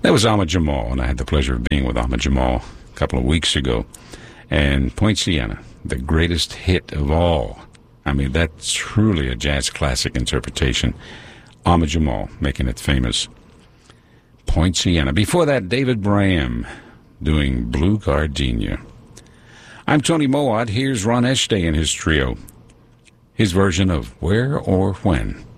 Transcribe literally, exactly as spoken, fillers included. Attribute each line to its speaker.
Speaker 1: That was Ahmad Jamal, and I had the pleasure of being with Ahmad Jamal a couple of weeks ago. And Poinciana, the greatest hit of all. I mean, that's truly a jazz classic interpretation. Ahmad Jamal making it famous. Poinciana. Before that, David Braham doing Blue Gardenia. I'm Tony Mowat. Here's Ron Estay and his trio. His version of Where or When.